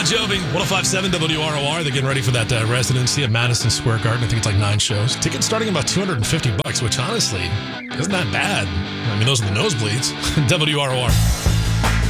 Bon Jovi, 105.7 WROR. They're getting ready for that residency at Madison Square Garden. I think it's like 9 shows. Tickets starting about $250, which honestly isn't that bad. I mean, those are the nosebleeds. WROR.